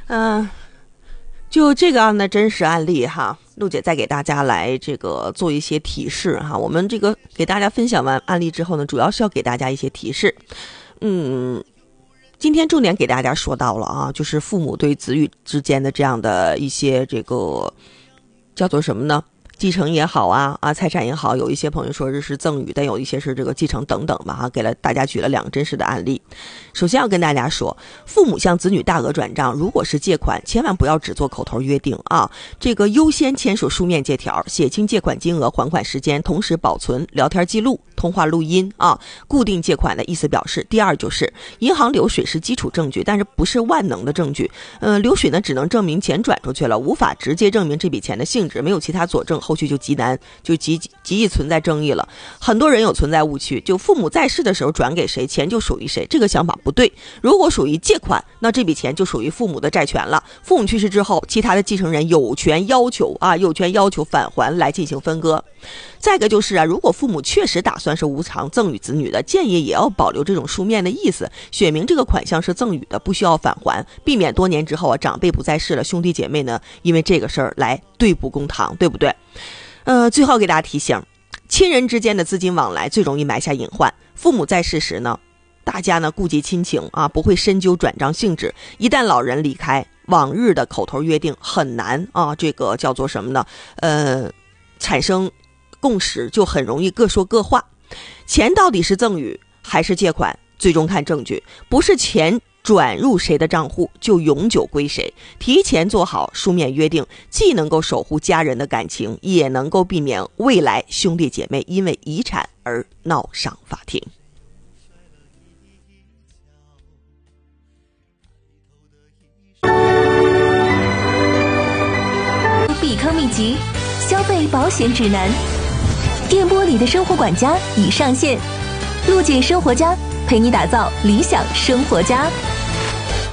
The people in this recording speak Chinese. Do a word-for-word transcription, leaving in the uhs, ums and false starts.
嗯、呃，就这个案的真实案例哈，陆姐再给大家来这个做一些提示哈。我们这个给大家分享完案例之后呢，主要是要给大家一些提示。嗯，今天重点给大家说到了啊，就是父母对子女之间的这样的一些这个叫做什么呢？继承也好啊啊，财产也好，有一些朋友说这是赠与，但有一些是这个继承等等吧哈，给了大家举了两个真实的案例。首先要跟大家说，父母向子女大额转账，如果是借款，千万不要只做口头约定啊，这个优先签署书面借条，写清借款金额、还款时间，同时保存聊天记录、通话录音啊，固定借款的意思表示。第二就是银行流水是基础证据，但是不是万能的证据。呃，流水呢只能证明钱转出去了，无法直接证明这笔钱的性质，没有其他佐证，后续就极难，就极极易存在争议了。很多人有存在误区，就父母在世的时候转给谁，钱就属于谁，这个想法不对。如果属于借款，那这笔钱就属于父母的债权了。父母去世之后，其他的继承人有权要求啊，有权要求返还来进行分割。再一个就是啊，如果父母确实打算是无偿赠与子女的，建议也要保留这种书面的意思，写明这个款项是赠与的，不需要返还，避免多年之后啊，长辈不在世了，兄弟姐妹呢因为这个事儿来对簿公堂，对不对？呃，最后给大家提醒，亲人之间的资金往来最容易埋下隐患。父母在世时呢，大家呢顾及亲情啊，不会深究转账性质。一旦老人离开，往日的口头约定很难啊，这个叫做什么呢？呃，产生共识，就很容易各说各话。钱到底是赠与还是借款，最终看证据，不是钱转入谁的账户就永久归谁。提前做好书面约定，既能够守护家人的感情，也能够避免未来兄弟姐妹因为遗产而闹上法庭。 避坑秘籍，消费保险指南，电波里的生活管家已上线，陆姐生活家陪你打造理想生活家。